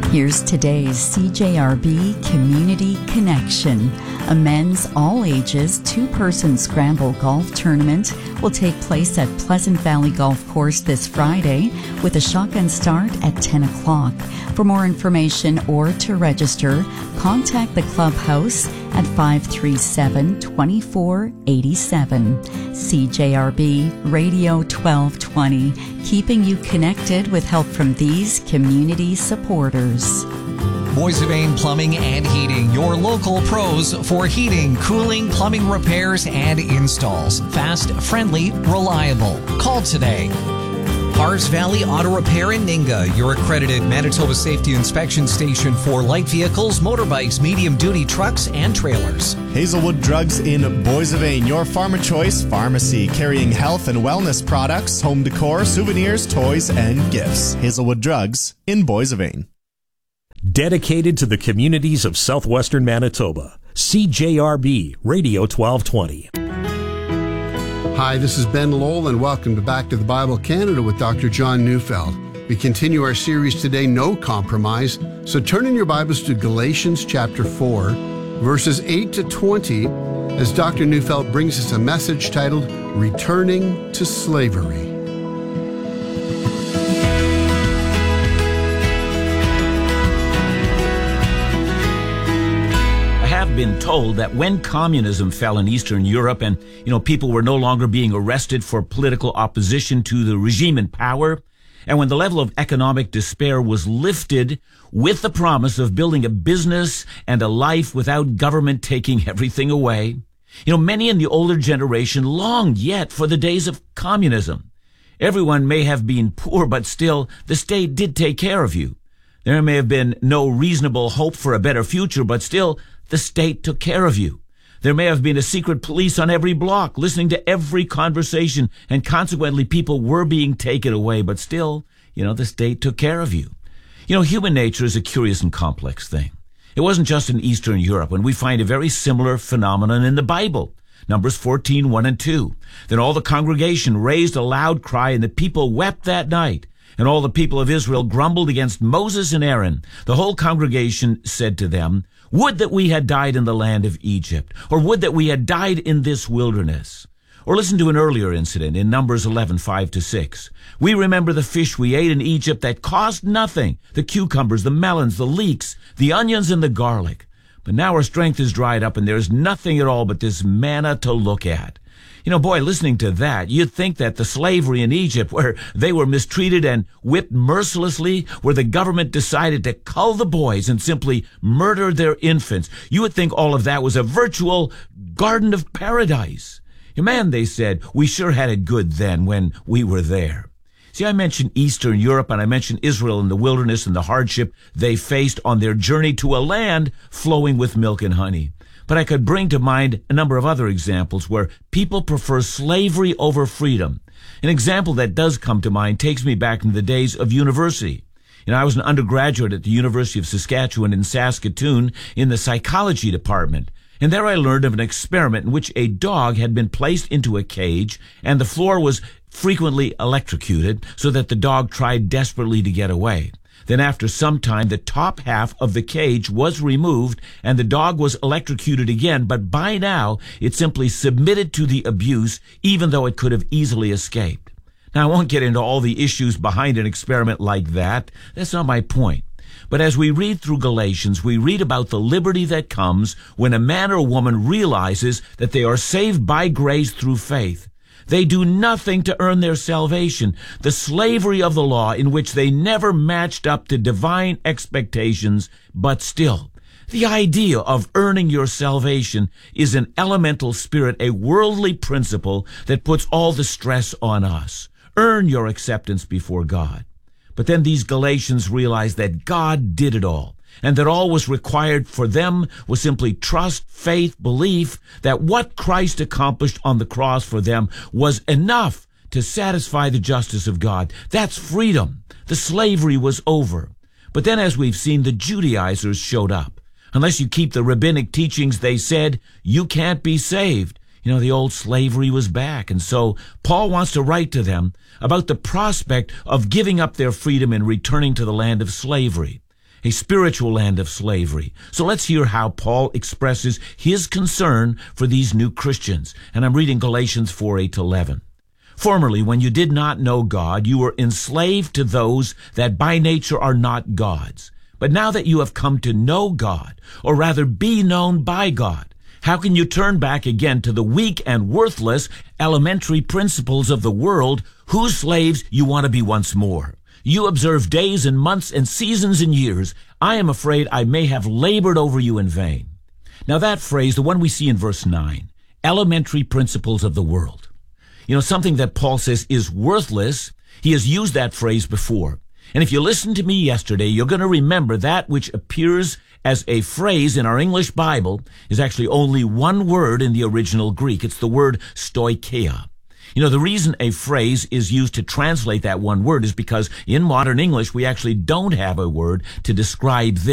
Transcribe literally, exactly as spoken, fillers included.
Here's today's C J R B Community Connection. A men's all-ages two-person scramble golf tournament will take place at Pleasant Valley Golf Course this Friday with a shotgun start at ten o'clock. For more information or to register, contact the clubhouse at five three seven, two four eight seven. C J R B Radio twelve twenty, keeping you connected with help from these community supporters. Boissevain Plumbing and Heating, your local pros for heating, cooling, plumbing repairs, and installs. Fast, friendly, reliable. Call today. Hars Valley Auto Repair in Ninga, your accredited Manitoba Safety Inspection Station for light vehicles, motorbikes, medium-duty trucks, and trailers. Hazelwood Drugs in Boissevain, your farmer choice pharmacy, carrying health and wellness products, home decor, souvenirs, toys, and gifts. Hazelwood Drugs in Boissevain. Dedicated to the communities of southwestern Manitoba, C J R B Radio twelve twenty. Hi, this is Ben Lowell, and welcome to Back to the Bible Canada with Doctor John Neufeld. We continue our series today, No Compromise. So turn in your Bibles to Galatians chapter four, verses eight to twenty, as Doctor Neufeld brings us a message titled, Returning to Slavery. Been told that when communism fell in Eastern Europe and, you know, people were no longer being arrested for political opposition to the regime in power, and when the level of economic despair was lifted with the promise of building a business and a life without government taking everything away, you know, many in the older generation longed yet for the days of communism. Everyone may have been poor, but still the state did take care of you. There may have been no reasonable hope for a better future, but still the state took care of you. There may have been a secret police on every block listening to every conversation, and consequently people were being taken away, but still, you know, the state took care of you. You know, human nature is a curious and complex thing. It wasn't just in Eastern Europe, and we find a very similar phenomenon in the Bible. Numbers fourteen, one and two. Then all the congregation raised a loud cry, and the people wept that night. And all the people of Israel grumbled against Moses and Aaron. The whole congregation said to them, "Would that we had died in the land of Egypt, or would that we had died in this wilderness." Or listen to an earlier incident in Numbers eleven, five to six. "We remember the fish we ate in Egypt that cost nothing, the cucumbers, the melons, the leeks, the onions, and the garlic. But now our strength is dried up, and there's nothing at all but this manna to look at." You know, boy, listening to that, you'd think that the slavery in Egypt, where they were mistreated and whipped mercilessly, where the government decided to cull the boys and simply murder their infants, you would think all of that was a virtual garden of paradise. Man, they said, we sure had it good then when we were there. See, I mentioned Eastern Europe, and I mentioned Israel and the wilderness and the hardship they faced on their journey to a land flowing with milk and honey. But I could bring to mind a number of other examples where people prefer slavery over freedom. An example that does come to mind takes me back into the days of university. You know, I was an undergraduate at the University of Saskatchewan in Saskatoon in the psychology department. And there I learned of an experiment in which a dog had been placed into a cage and the floor was frequently electrocuted so that the dog tried desperately to get away. Then after some time, the top half of the cage was removed and the dog was electrocuted again, but by now it simply submitted to the abuse, even though it could have easily escaped. Now, I won't get into all the issues behind an experiment like that. That's not my point. But as we read through Galatians, we read about the liberty that comes when a man or woman realizes that they are saved by grace through faith. They do nothing to earn their salvation. The slavery of the law in which they never matched up to divine expectations, but still, the idea of earning your salvation is an elemental spirit, a worldly principle that puts all the stress on us. Earn your acceptance before God. But then these Galatians realized that God did it all, and that all was required for them was simply trust, faith, belief that what Christ accomplished on the cross for them was enough to satisfy the justice of God. That's freedom. The slavery was over. But then, as we've seen, the Judaizers showed up. Unless you keep the rabbinic teachings, they said, you can't be saved. You know, the old slavery was back. And so Paul wants to write to them about the prospect of giving up their freedom and returning to the land of slavery. a spiritual land of slavery. So let's hear how Paul expresses his concern for these new Christians. And I'm reading Galatians four, eight to eleven. Formerly, when you did not know God, you were enslaved to those that by nature are not gods. But now that you have come to know God, or rather be known by God, how can you turn back again to the weak and worthless elementary principles of the world, whose slaves you want to be once more? You observe days and months and seasons and years. I am afraid I may have labored over you in vain. Now that phrase, the one we see in verse nine, elementary principles of the world. You know, something that Paul says is worthless, he has used that phrase before. And if you listened to me yesterday, you're going to remember that which appears as a phrase in our English Bible is actually only one word in the original Greek. It's the word stoicheia. You know, the reason a phrase is used to translate that one word is because in modern English, we actually don't have a word to describe this.